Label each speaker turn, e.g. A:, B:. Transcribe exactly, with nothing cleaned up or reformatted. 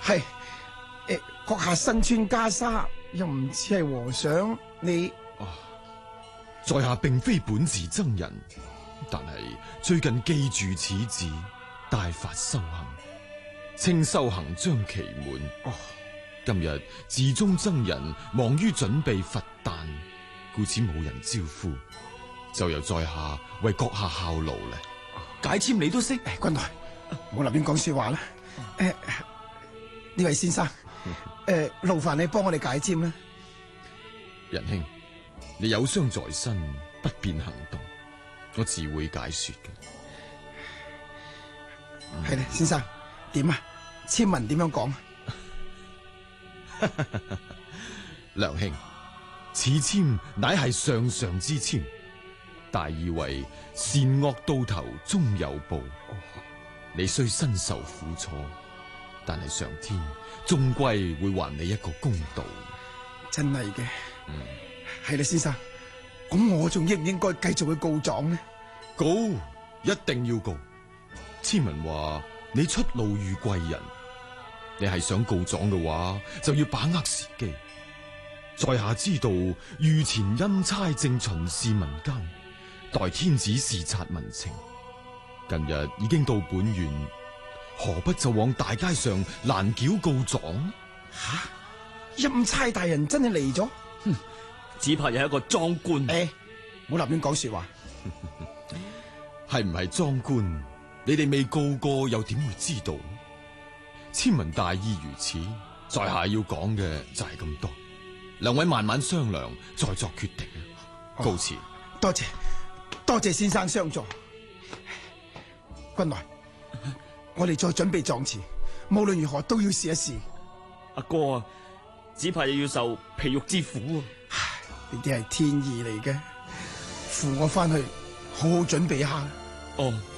A: 係誒，閣下身穿袈裟，又唔似係和尚，你
B: 啊，在下並非本是僧人，但係最近記住此旨，大法修行，稱修行將期滿。
A: 哦，
B: 今日寺中僧人忙於準備佛誕，故此冇人招呼，就由在下為閣下效勞咧。
C: 解簽你都識？
A: 誒，君台，唔好立亂講說話啦。誒、呃，呢位先生，誒、呃，勞煩你幫我哋解簽啦。
B: 仁兄，你有傷在身，不便行動，我自會解說嘅。
A: 係啦，先生，點啊？簽文點樣講？
B: 梁兄，此簽乃係上上之簽，大意為善惡到頭終有報。哦、你雖身受苦楚，但係上天終歸會還你一個公道。
A: 真係嘅。
B: 嗯，
A: 係啦，先生，咁我仲應唔應該繼續去告狀呢？
B: 告，一定要告。簽文話你出路遇貴人，你係想告狀嘅話，就要把握時機。在下知道御前欽差正巡視民間，待天子視察民情。近日已經到本縣，何不就往大街上攔轎告狀？
A: 吓，欽差大人真係嚟咗？
C: 哼，只怕有一個莊官。
A: 誒，唔好立亂講說話。
B: 係唔係莊官？你哋未告過，又點會知道？簽文大意如此，在下要講嘅就係咁多。兩位慢慢商量，再作決定。告辭。
A: 多謝，多謝先生相助。君來，我哋再準備狀詞，無論如何都要試一試。
C: 阿哥啊，只怕又要受皮肉之苦啊！
A: 呢啲係天意嚟嘅，扶我翻去，好好準備一下。
C: 哦。